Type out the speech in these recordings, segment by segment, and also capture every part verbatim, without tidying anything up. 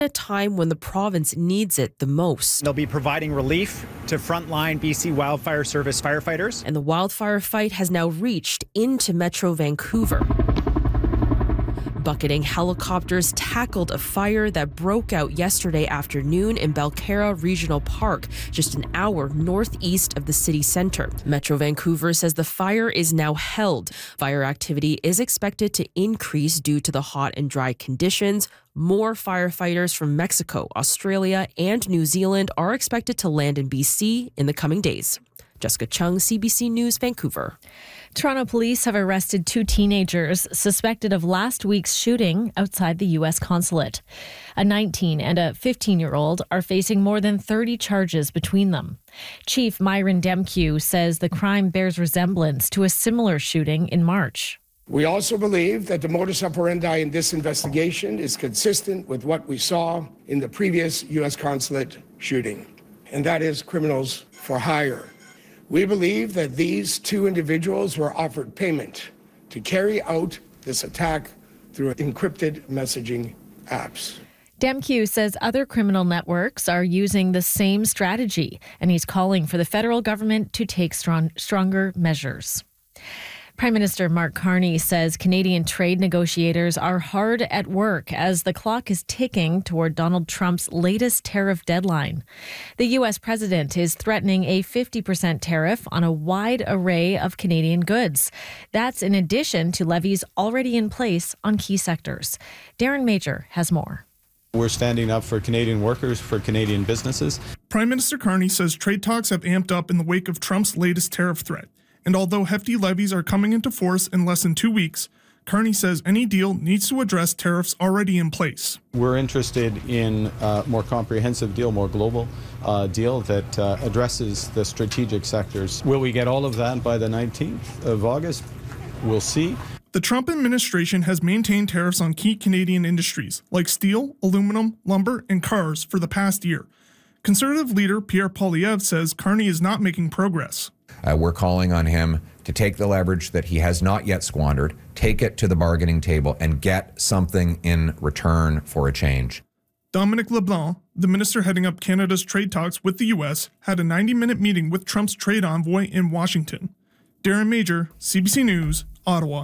a time when the province needs it the most. They'll be providing relief to frontline B C Wildfire Service firefighters. And the wildfire fight has now reached into Metro Vancouver. Bucketing helicopters tackled a fire that broke out yesterday afternoon in Belcarra Regional Park, just an hour northeast of the city centre. Metro Vancouver says the fire is now held. Fire activity is expected to increase due to the hot and dry conditions. More firefighters from Mexico, Australia, and New Zealand are expected to land in B C in the coming days. Jessica Chung, C B C News, Vancouver. Toronto police have arrested two teenagers suspected of last week's shooting outside the U S consulate. A nineteen and a fifteen-year-old are facing more than thirty charges between them. Chief Myron Demkew says the crime bears resemblance to a similar shooting in March. We also believe that the modus operandi in this investigation is consistent with what we saw in the previous U S consulate shooting, and that is criminals for hire. We believe that these two individuals were offered payment to carry out this attack through encrypted messaging apps. Demkew says other criminal networks are using the same strategy, and he's calling for the federal government to take strong, stronger measures. Prime Minister Mark Carney says Canadian trade negotiators are hard at work as the clock is ticking toward Donald Trump's latest tariff deadline. The U S president is threatening a fifty percent tariff on a wide array of Canadian goods. That's in addition to levies already in place on key sectors. Darren Major has more. We're standing up for Canadian workers, for Canadian businesses. Prime Minister Carney says trade talks have amped up in the wake of Trump's latest tariff threat. And although hefty levies are coming into force in less than two weeks, Carney says any deal needs to address tariffs already in place. We're interested in a more comprehensive deal, more global uh, deal that uh, addresses the strategic sectors. Will we get all of that by the nineteenth of August? We'll see. The Trump administration has maintained tariffs on key Canadian industries like steel, aluminum, lumber, and cars for the past year. Conservative leader Pierre Poilievre says Carney is not making progress. Uh, we're calling on him to take the leverage that he has not yet squandered, take it to the bargaining table, and get something in return for a change. Dominic LeBlanc, the minister heading up Canada's trade talks with the U S, had a ninety-minute meeting with Trump's trade envoy in Washington. Darren Major, C B C News, Ottawa.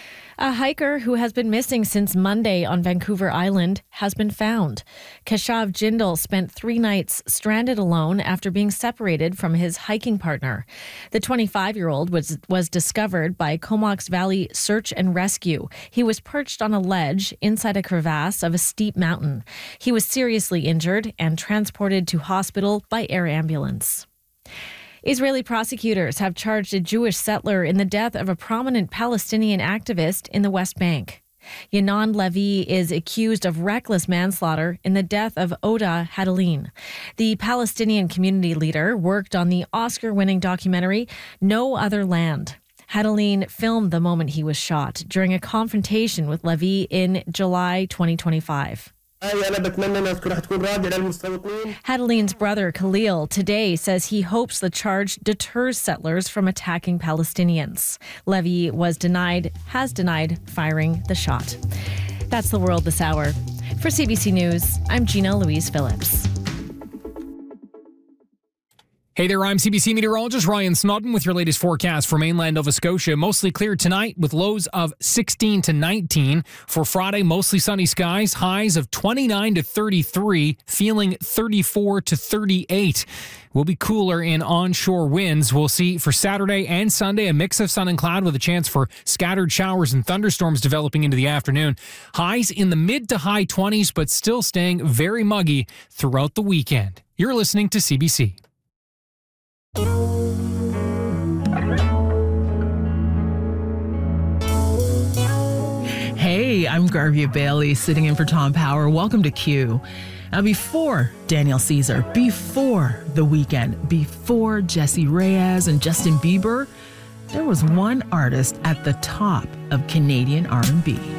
A hiker who has been missing since Monday on Vancouver Island has been found. Keshav Jindal spent three nights stranded alone after being separated from his hiking partner. The twenty-five-year-old was, was discovered by Comox Valley Search and Rescue. He was perched on a ledge inside a crevasse of a steep mountain. He was seriously injured and transported to hospital by air ambulance. Israeli prosecutors have charged a Jewish settler in the death of a prominent Palestinian activist in the West Bank. Yanon Levy is accused of reckless manslaughter in the death of Oda Hadalin. The Palestinian community leader worked on the Oscar-winning documentary No Other Land. Hadalin filmed the moment he was shot during a confrontation with Levy in July twenty twenty-five. Hadalin's brother Khalil today says he hopes the charge deters settlers from attacking Palestinians. Levy was denied, has denied firing the shot. That's the world this hour. For C B C News, I'm Gina Louise Phillips. Hey there, I'm C B C meteorologist Ryan Snodden with your latest forecast for mainland Nova Scotia. Mostly clear tonight with lows of sixteen to nineteen. For Friday, mostly sunny skies, highs of twenty-nine to thirty-three, feeling thirty-four to thirty-eight. Will be cooler in onshore winds. We'll see for Saturday and Sunday a mix of sun and cloud with a chance for scattered showers and thunderstorms developing into the afternoon. Highs in the mid to high twenties, but still staying very muggy throughout the weekend. You're listening to C B C. Hey, I'm Garvia Bailey, sitting in for Tom Power. Welcome to Q. Now, before Daniel Caesar, before The Weeknd, before Jessie Reyez and Justin Bieber, there was one artist at the top of Canadian R and B.